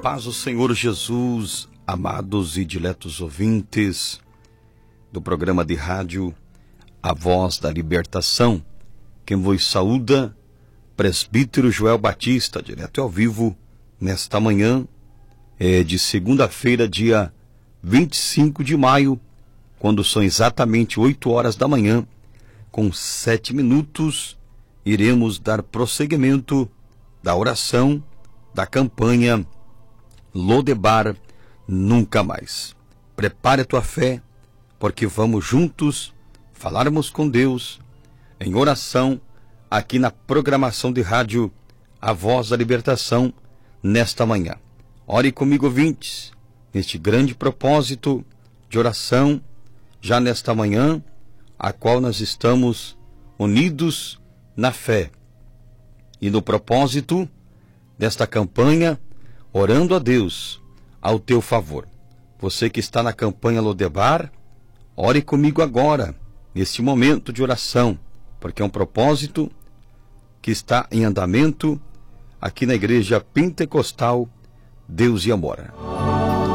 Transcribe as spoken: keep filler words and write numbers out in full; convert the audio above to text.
paz do Senhor Jesus, amados e diletos ouvintes do programa de rádio A Voz da Libertação. Quem vos saúda, presbítero Joel Batista, direto ao vivo, nesta manhã é de segunda-feira, dia vinte e cinco de maio, quando são exatamente oito horas da manhã, com sete minutos, iremos dar prosseguimento da oração da campanha Lodebar Nunca Mais. Prepare a tua fé, porque vamos juntos falarmos com Deus em oração aqui na programação de rádio A Voz da Libertação nesta manhã. Ore comigo, ouvintes, neste grande propósito de oração, já nesta manhã, a qual nós estamos unidos na fé e no propósito desta campanha, orando a Deus ao teu favor. Você que está na campanha Lodebar, ore comigo agora, neste momento de oração, porque é um propósito que está em andamento aqui na Igreja Pentecostal Deus e Amor.